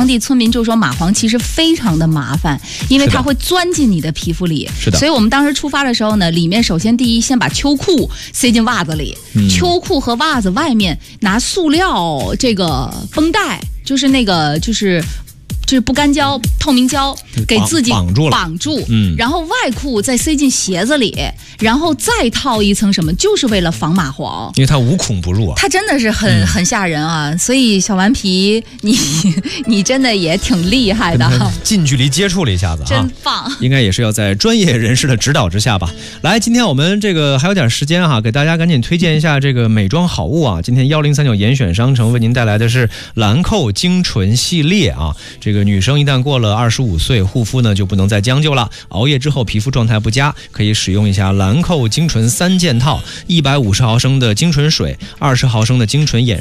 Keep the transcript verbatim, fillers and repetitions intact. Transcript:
地村民就说蚂蟥其实非常的麻烦，因为它会钻进你的皮肤里。 是的。 所以我们当时出发的时候呢，里面首先第一先把秋裤塞进袜子里，嗯、秋裤和袜子外面拿塑料这个绷带，就是那个就是。就是不干胶、透明胶给自己绑住了， 绑住，嗯，然后外裤再塞进鞋子里，然后再套一层什么，就是为了防蚂蟥， 因为它无孔不入啊， 它真的是很、嗯、很吓人啊。所以小顽皮，你你真的也挺厉害的， 近距离接触了一下子， 真棒。 应该也是要在专业人士的指导之下吧。来，今天我们这个还有点时间哈，给大家赶紧推荐一下这个美妆好物啊。今天幺零三九严选商城为您带来的是兰蔻精纯系列啊，这个。女生一旦过了二十五岁，护肤呢就不能再将就了。熬夜之后皮肤状态不佳，可以使用一下兰蔻精纯三件套，一百五十毫升的精纯水，二十毫升的精纯眼